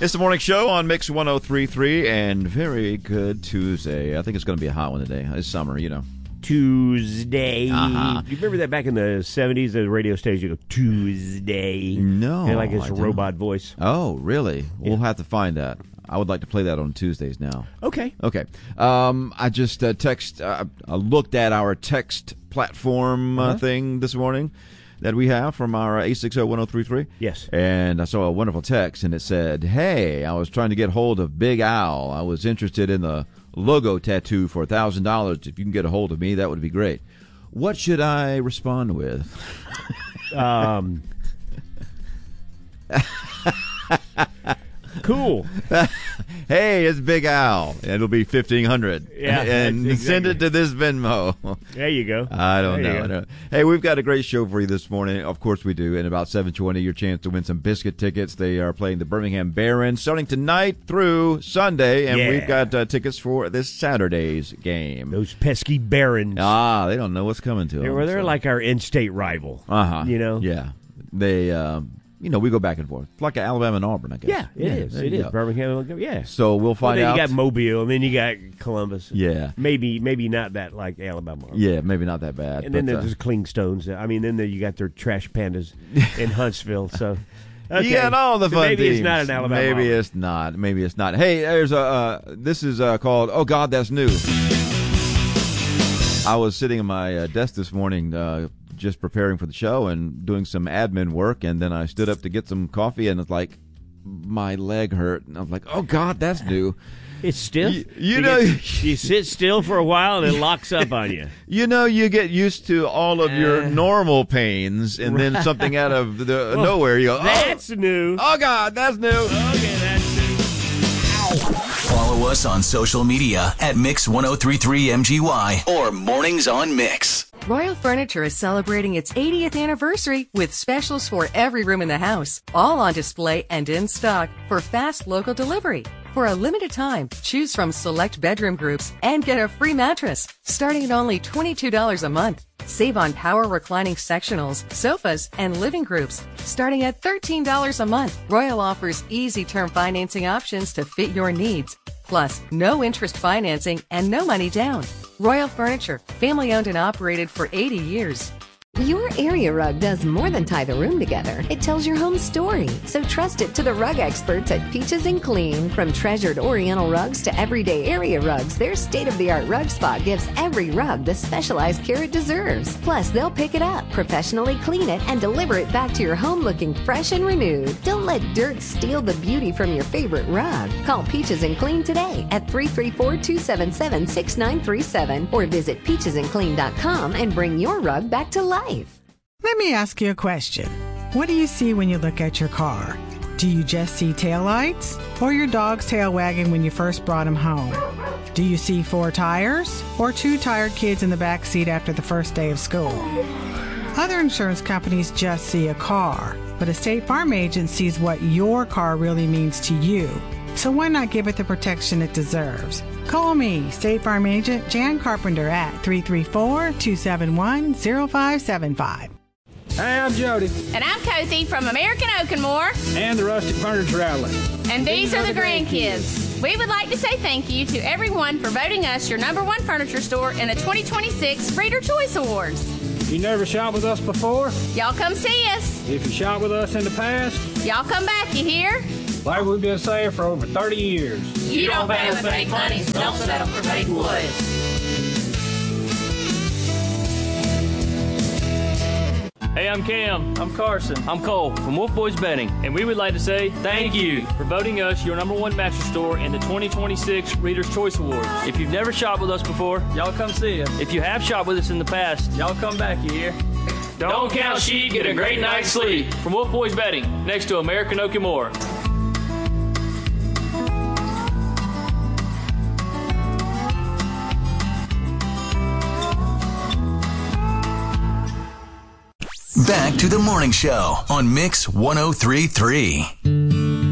It's the morning show on Mix 103.3, and very good Tuesday. I think it's going to be a hot one today. It's summer, you know. Tuesday. Uh-huh. You remember that back in the 70s, the radio station, you go, Tuesday. No. Like his robot voice. Oh, really? Yeah. We'll have to find that. I would like to play that on Tuesdays now. Okay. I just I looked at our text platform thing this morning that we have from our 860-1033. Yes. And I saw a wonderful text, and it said, "Hey, I was trying to get hold of Big Al. I was interested in the logo tattoo for $1,000. If you can get a hold of me, that would be great. What should I respond with?" Cool. Hey, it's Big Al. It'll be $1,500. Yeah, and exactly. Send it to this Venmo. There you go. I don't There you know. go. Hey, we've got a great show for you this morning. Of course we do. In about 7:20, your chance to win some biscuit tickets. They are playing the Birmingham Barons starting tonight through Sunday, and Yeah. we've got tickets for this Saturday's game. Those pesky Barons. They don't know what's coming to them. They're like our in-state rival. You know? Yeah. They, we go back and forth. It's like Alabama and Auburn, I guess. Yeah, it is. there It you is. go. Birmingham, yeah. So we'll find then out. you got Mobile, and then you got Columbus. Yeah. Maybe not that like Alabama. Yeah, maybe not that bad. And then but, there's Clingstones. I mean, then you got their trash pandas in Huntsville. So okay. You got all the So fun maybe teams. it's not an Alabama. Maybe Auburn. it's not. Maybe it's not. Hey, there's this is called "Oh God, That's New." I was sitting at my desk this morning, just preparing for the show and doing some admin work, and then I stood up to get some coffee, and it's like my leg hurt, and I was like, "Oh God, that's new." It's stiff. You you sit still for a while and it locks up on you. You get used to all of your normal pains, and then something out of the nowhere, you go, That's new. Oh God, that's new. Okay, that's new. Follow us on social media at Mix1033MGY or Mornings on Mix. Royal Furniture is celebrating its 80th anniversary with specials for every room in the house, all on display and in stock for fast local delivery. For a limited time, choose from select bedroom groups and get a free mattress, starting at only $22 a month. Save on power reclining sectionals, sofas, and living groups, starting at $13 a month. Royal offers easy term financing options to fit your needs. Plus, no interest financing and no money down. Royal Furniture, family owned and operated for 80 years. Your area rug does more than tie the room together. It tells your home story. So trust it to the rug experts at Peaches and Clean. From treasured Oriental rugs to everyday area rugs, their state-of-the-art rug spot gives every rug the specialized care it deserves. Plus, they'll pick it up, professionally clean it, and deliver it back to your home looking fresh and renewed. Don't let dirt steal the beauty from your favorite rug. Call Peaches and Clean today at 334-277-6937 or visit peachesandclean.com and bring your rug back to life. Let me ask you a question. What do you see when you look at your car? Do you just see taillights or your dog's tail wagging when you first brought him home? Do you see 4 tires or 2 tired kids in the back seat after the first day of school? Other insurance companies just see a car, but a State Farm agent sees what your car really means to you. So why not give it the protection it deserves? Call me, State Farm agent Jan Carpenter at 334-271-0575. Hey, I'm Jody. And I'm Kathy from American Oak and More. And the Rustic Furniture Outlet. And these are the grandkids. We would like to say thank you to everyone for voting us your #1 furniture store in the 2026 Reader Choice Awards. You never shopped with us before? Y'all come see us. If you shopped with us in the past? Y'all come back, you hear? Like we've been saying for over 30 years. You don't pay with fake money, so don't settle for fake wood. Hey, I'm Cam. I'm Carson. I'm Cole from Wolf Boys Bedding. And we would like to say thank you for voting us your #1 mattress store in the 2026 Reader's Choice Awards. If you've never shopped with us before, y'all come see us. If you have shopped with us in the past, y'all come back, you hear? Don't count sheep, get a great night's sleep. From Wolf Boys Bedding, next to American Oak and More. Back to the morning show on Mix 103.3.